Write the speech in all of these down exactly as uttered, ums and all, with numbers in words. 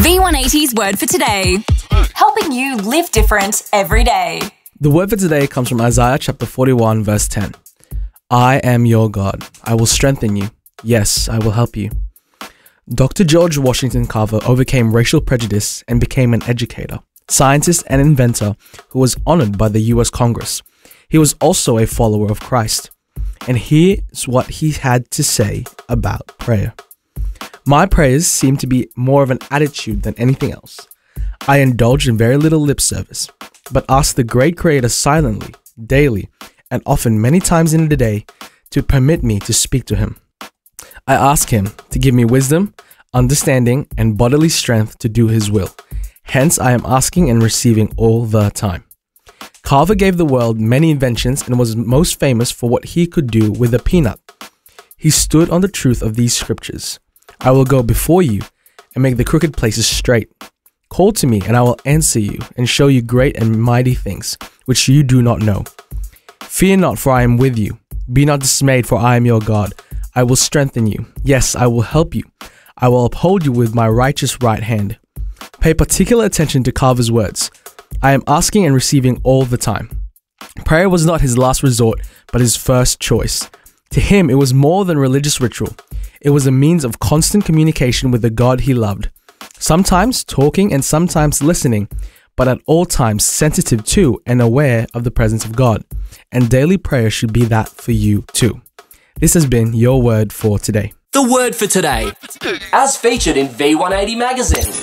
V one eighty's word for today. Helping you live different every day. The word for today comes from Isaiah chapter forty-one verse ten. I am your God. I will strengthen you. Yes, I will help you. Doctor George Washington Carver overcame racial prejudice and became an educator, scientist and inventor who was honored by the U S Congress. He was also a follower of Christ. And here's what he had to say about prayer. My prayers seem to be more of an attitude than anything else. I indulge in very little lip service, but ask the great Creator silently, daily, and often many times in the day to permit me to speak to Him. I ask Him to give me wisdom, understanding, and bodily strength to do His will. Hence, I am asking and receiving all the time. Carver gave the world many inventions and was most famous for what he could do with a peanut. He stood on the truth of these scriptures. I will go before you and make the crooked places straight. Call to me and I will answer you and show you great and mighty things which you do not know. Fear not, for I am with you. Be not dismayed, for I am your God. I will strengthen you. Yes, I will help you. I will uphold you with my righteous right hand. Pay particular attention to Carver's words. I am asking and receiving all the time. Prayer was not his last resort, but his first choice. To him, it was more than religious ritual. It was a means of constant communication with the God he loved. Sometimes talking and sometimes listening, but at all times sensitive to and aware of the presence of God. And daily prayer should be that for you too. This has been your word for today. The word for today, as featured in V one eighty magazine.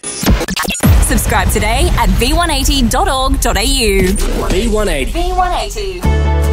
Subscribe today at v one eighty dot org dot a u. V one eighty. V one eighty.